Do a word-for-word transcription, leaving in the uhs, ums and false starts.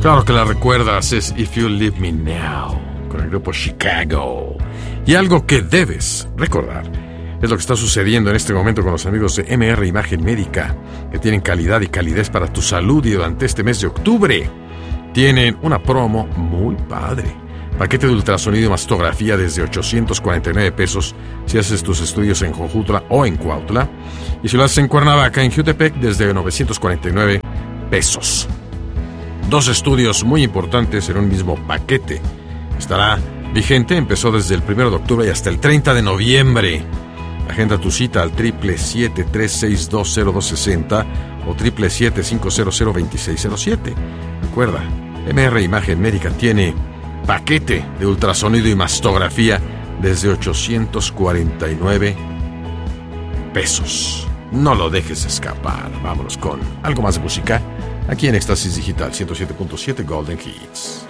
Claro que la recuerdas, es If You Leave Me Now, con el grupo Chicago. Y algo que debes recordar es lo que está sucediendo en este momento con los amigos de M R Imagen Médica, que tienen calidad y calidez para tu salud y durante este mes de octubre tienen una promo muy padre. Paquete de ultrasonido y mastografía desde ochocientos cuarenta y nueve pesos si haces tus estudios en Jojutla o en Cuautla. Y si lo haces en Cuernavaca, en Jutepec, desde novecientos cuarenta y nueve pesos. Dos estudios muy importantes en un mismo paquete. Estará vigente, empezó desde el primero de octubre y hasta el treinta de noviembre. Agenda tu cita al triple siete tres seis dos cero dos seis cero o triple siete cinco cero cero dos seis cero siete. Recuerda, M R Imagen Médica tiene paquete de ultrasonido y mastografía desde ochocientos cuarenta y nueve pesos. No lo dejes escapar. Vámonos con algo más de música aquí en Éxtasis Digital ciento siete punto siete Golden Hits.